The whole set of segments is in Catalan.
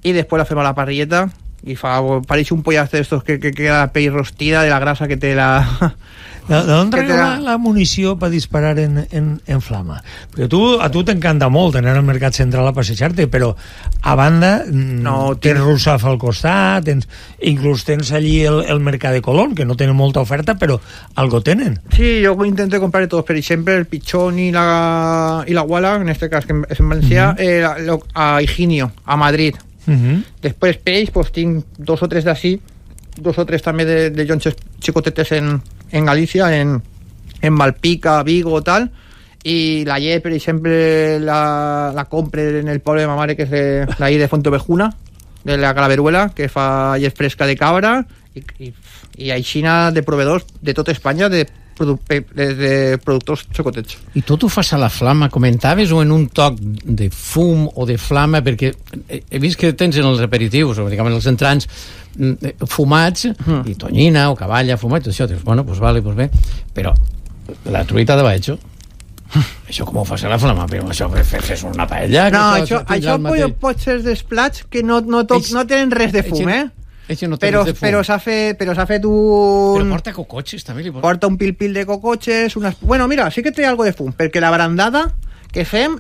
y después la hacemos a la parrilleta y parece un pollazo de estos que queda la pell rostida de la grasa que te la... D'on treu la munició per disparar en flama? Perquè a tu t'encanta molt anar al mercat central a passejar-te, però a banda tens Russafa al costat, inclús tens allí el mercat de Colón, que no tenen molta oferta, però algo tenen. Sí, yo intento comprar todos, pero siempre el pichón y la guala, en este caso que es en Valencia, a Higinio, a Madrid. Després peix, pues tinc 2 o 3 d'ací, 2 o 3 també de jonxes xicotetes en Galícia, en Malpica, Vigo, tal, i la llet, per exemple, la compre en el poble de ma mare, que és d'ahí de Fontovejuna, de la Calaveruela, que fa llet fresca de cabra, i aixina de proveedors de tota Espanya, de productors xocotets. I tot ho fas a la flama, comentaves, o en un toc de fum o de flama? Perquè he vist que tens en els aperitius, o diguem en els entrants, fumats, i tonyina o cavalla fumat, i això, dius, bueno, pues vale, pues bé, però la truita de baixo, això com ho fas a la flama? Però això fes una paella? No, això pot ser dels plats que no tenen res de fum, No però s'ha fet un... Però porta cocotxes també. Porta un pil de cocotxes, bueno, mira, sí que té algo de fum, perquè la brandada que fem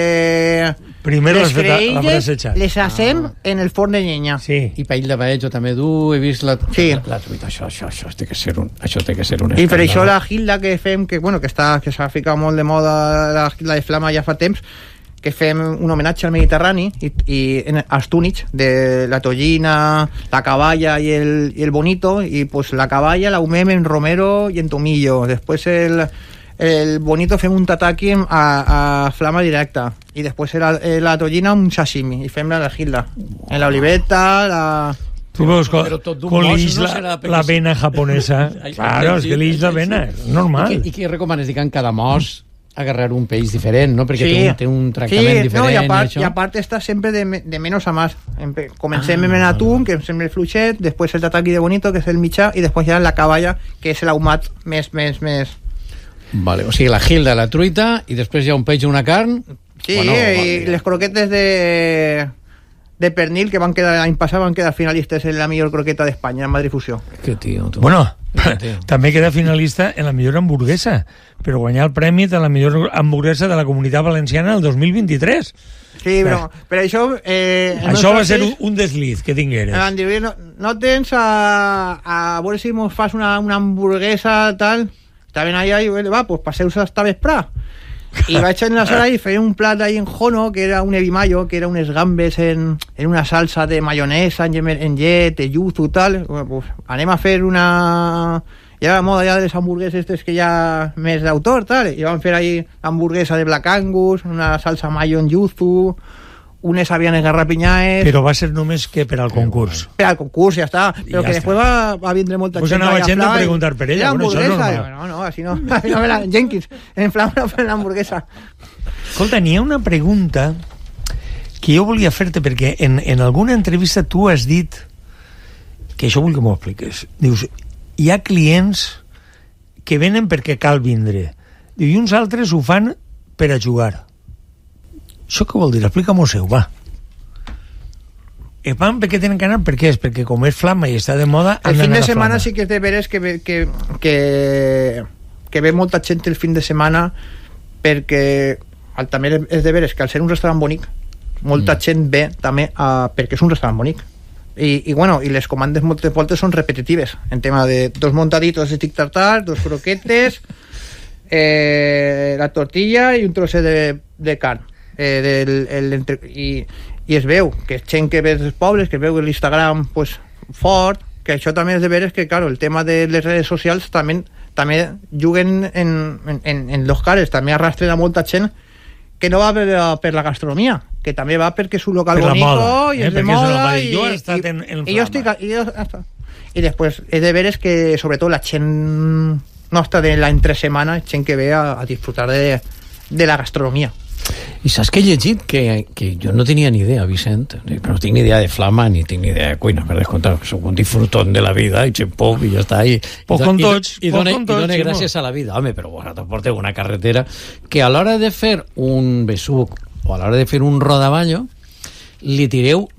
primer les creïlles les hacem en el forn de llenya. I paell de baello també dur, he vist la truita. Això té que ser un escàndol. I per això la gilda que fem, que s'ha ficat molt de moda, la gilda de flama ja fa temps, que fem un homenatge al Mediterrani i als túnics de la tollina, la caballa i el bonito, i pues la caballa la humem en romero i en tomillo. Després el bonito fem un tataki a flama directa, i després la tollina un sashimi, i fem la gilda en la oliveta, Tu veus con la vena japonesa. Claro, és que l'ix la vena, és normal. I què recomanes? Dic, en cada mos agarrar un peix diferent, no? Perquè té un tractament diferent. I a part està sempre de menos a más. Comencem amb l'atún, que és sempre fluixet, després el tataki de bonito, que és el mitjà, i després ja la caballa, que és l'ahumat més... Vale, o sigui, la gilda, la truita, i després hi ha un peix i una carn. Sí, i les croquetes de pernil, que l'any passat van quedar finalistes en la millor croqueta d'Espanya, en Madrid Fusió. Que tio, tu. Bueno, també queda finalista en la millor hamburguesa, però guanyar el premi de la millor hamburguesa de la Comunitat Valenciana el 2023. Sí, però això... això va ser un desliz que tingueres. No tens a veure si mos fas una hamburguesa, tal... Estaven allà i va, pues passeu-se hasta vesprà. I vaig a la sala i feia un plat ahí en jono, que era un ebimayo, que era unes gambes en una salsa de mayonesa, en llet, de yuzu, tal. Bueno, pues anem a fer una... Ja la moda ja de les hamburgueses que ja més d'autor, tal. I vam fer ahí hamburguesa de Black Angus, una salsa mayo en yuzu, unes avianes garrapinyades... Però va ser només que per al concurs. Per al concurs, ja està. Però que després va vindre molta gent. Pues anava gent a preguntar per ella. Bueno, això és normal. No, així no. Jenkins, en flama no fer l'hamburguesa. Escolta, n'hi ha una pregunta que jo volia fer-te, perquè en alguna entrevista tu has dit que això vull que m'ho expliques. Dius, hi ha clients que venen perquè cal vindre. I uns altres ho fan per a jugar. Això què vol dir? Explica-m'ho seu, va. Van perquè tenen que anar? Per què és? Perquè com és flama i està de moda... El fin de setmana sí que és de veres que ve molta gent el fin de setmana, perquè també és de veres que al ser un restaurant bonic molta gent ve també perquè és un restaurant bonic. I les comandes moltes voltes són repetitives, en tema de 2 montaditos de tic tartar, 2 croquetes, la tortilla i un trosset de carn. I es veu que gent que ve dels pobles, que veu l'Instagram pues, fort, que això també és de veres que, claro, el tema de les redes socials també juguen en los cares, també arrastren a molta gent que no va per la gastronomia, que també va perquè és un local bonito i és de moda i jo he estat en flama. I després és de veres que sobretot la gent nostra de l'entresemana, gent que ve a disfrutar de la gastronomia. I saps que he llegit que jo no tenia ni idea, Vicent, però no tinc ni idea de flama ni tinc ni idea de cuina, per descomptar, soc un disfrutón de la vida i xempop i ja està, i dona gràcies a la vida. Home, però vosaltres porteu una carretera que a l'hora de fer un besuc o a l'hora de fer un rodaballo li tireu